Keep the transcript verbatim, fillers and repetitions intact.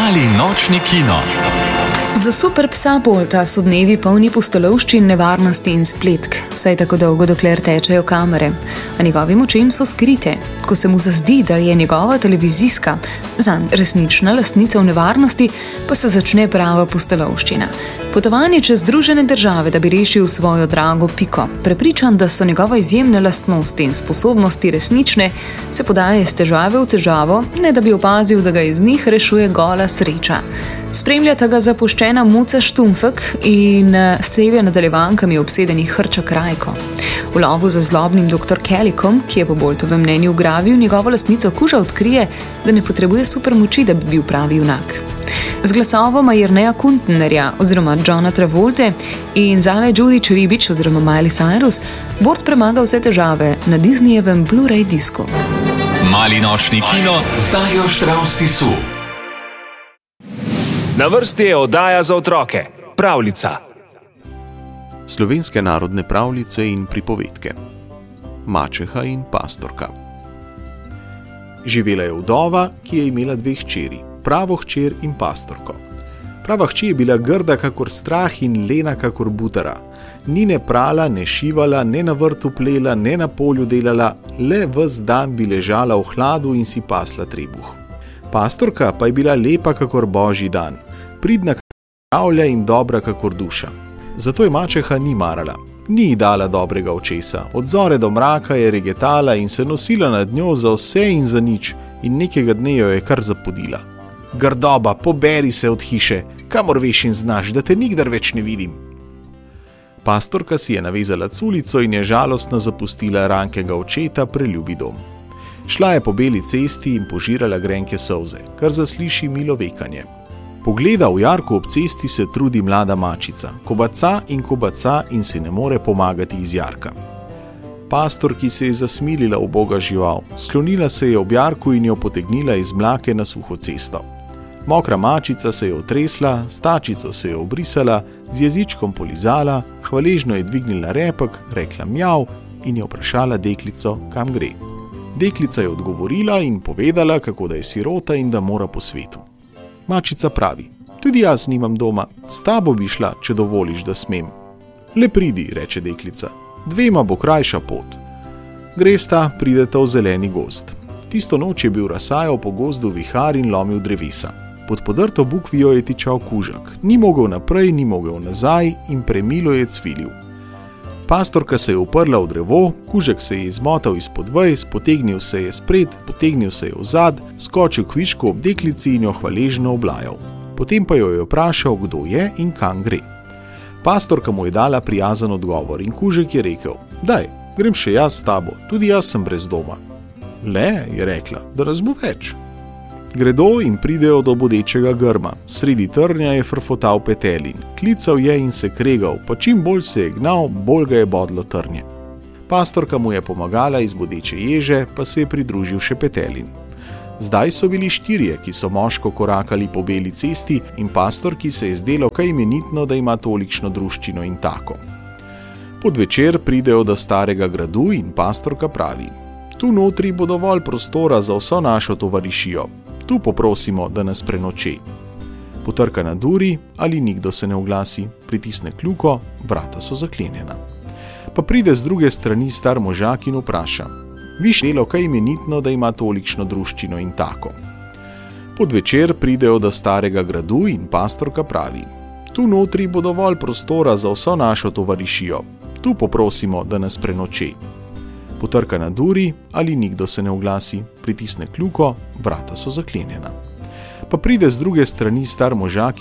Mali nočni kino. Za super psa Bolta so dnevi polni pustolovščin, nevarnosti in spletk, vsaj tako dolgo, dokler tečejo kamere. A njegovim očem so skrite, ko se mu zazdi, da je njegova televizijska, zanj resnična lastnica v nevarnosti, pa se začne prava pustolovščina. Potovanje čez Združene države, da bi rešil svojo drago Piko. Prepričan, da so njegove izjemne lastnosti in sposobnosti resnične, se podaja iz težave v težavo, ne da bi opazil, da ga iz njih rešuje gola sreča. Spremljata ga zapuščena muca Štumfek in s trevja nadaljevankami obsedeni hrčak Rajko. V lovu za zlobnim doktor Kellykom, ki je po Boltovem mnenju ugravil njegovo lastnico kuža, odkrije, da ne potrebuje supermoči, da bi bil pravi junak. Z glasovoma Jerneja Kuntnerja oziroma Johna Travolte in Zale Đurić Ribić oziroma Miley Cyrus Bolt premaga vse težave na Disneyjevem Blu-ray disku. Mali nočni kino z Darjo Štravs Tisu. Na vrsti je oddaja za otroke, pravljica. Slovenske narodne pravljice in pripovedke. Mačeha in pastorka. Živela je vdova, ki je imela dve hčeri, pravo hčer in pastorko. Prava hči je bila grda kakor strah in lena kakor butara. Ni ne prala, ne šivala, ne na vrtu plela, ne na polju delala, le ves dan bi ležala v hladu in si pasla trebuh. Pastorka pa je bila lepa kakor božji dan, pridna kakor mravlja in dobra kakor duša. Zato je mačeha ni marala, ni ji dala dobrega očesa, od zore do mraka je regetala in se nosila nad njo za vse in za nič in nekega dne jo je kar zapodila. Grdoba, poberi se od hiše, kamor veš in znaš, da te nikdar več ne vidim. Pastorka si je navezala culico in je žalostno zapustila rankega očeta preljubi dom. Šla je po beli cesti in požirala grenke solze, kar zasliši milo vekanje. Pogleda v jarku ob cesti se trudi mlada mačica, kobaca in kobaca in si ne more pomagati iz jarka. Pastorki se je zasmilila uboga žival, sklonila se je ob jarku in jo potegnila iz mlake na suho cesto. Mokra mačica se je otresla, stačico se je obrisala, z jezičkom polizala, hvaležno je dvignila repek, rekla mjav in je vprašala deklico, kam gre. Deklica je odgovorila in povedala, kako da je sirota in da mora po svetu. Mačica pravi, tudi jaz nimam doma, s tabo bi šla, če dovoliš, da smem. Le pridi, reče deklica, dvema bo krajša pot. Gresta, prideta v zeleni gozd. Tisto noč je bil razsajal po gozdu vihar in lomil drevesa. Pod podrto bukvijo je tičal kužak, ni mogel naprej, ni mogel nazaj in premilo je cvilil. Pastorka se je uprla v drevo, kužek se je izmotal izpod vej, potegnil se je spred, potegnil se je vzad, skočil kvišku ob deklici in jo hvaležno oblajal. Potem pa jo je vprašal, kdo je in kam gre. Pastorka mu je dala prijazen odgovor in kužek je rekel, daj, grem še jaz s tabo, tudi jaz sem brez doma. Le, je rekla, da nas bo več. Gredo in pridejo do bodečega grma. Sredi trnja je frfotal petelin. Klical je in se kregal, pa čim bolj se je gnal, bolj ga je bodlo trnje. Pastorka mu je pomagala iz bodeče ježe, pa se je pridružil še petelin. Zdaj so bili štirje, ki so moško korakali po beli cesti in pastorki se je zdelo kaj imenitno, da ima tolikšno druščino in tako. Pod večer pridejo do starega gradu in pastorka pravi, tu notri bo dovolj prostora za vso našo tovarišijo. Tu poprosimo, da nas prenoči. Potrka na duri, ali nikdo se ne oglasi, pritisne kljuko, vrata so zaklenjena. Pa pride z druge strani star možak in vpraša, viš delo kaj imenitno, da ima tolikšno druščino in tako. Pod večer pridejo do starega gradu in pastorka pravi, tu notri bo dovolj prostora za vso našo tovarišijo. Tu poprosimo, da nas prenoči. Potrka na duri, ali nikdo se ne oglasi, pritisne kljuko, vrata so zaklenjena. Pa pride z druge strani star možak